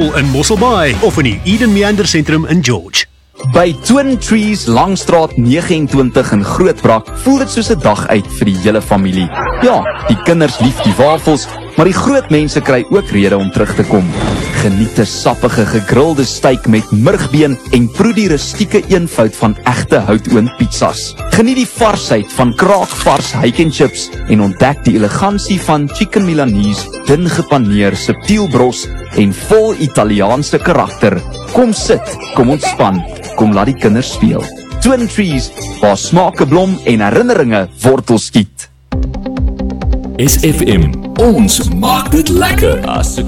Mall in Mosselbaai of in die Eden Meander Sentrum in George. By Twin Trees Langstraat 29 in Grootbrak voel dit soos 'n dag uit vir die hele familie. Ja, die kinders lief die wafels, maar die groot mense kry ook rede om terug te kom. Geniet 'n sappige gegrilde steak met murgbeen en proe die rustieke eenvoud van egte houtoond pizzas. Geniet die varsheid van kraakvars hake and chips en ontdek die elegansie van chicken milanese, dun gepaneer, subtiel bros en vol Italiaanse karakter. Kom sit, kom ontspan, kom laat die kinders speel. Twin Trees, waar smake blom en herinneringe wortel skiet. SFM, ons maak dit lekker.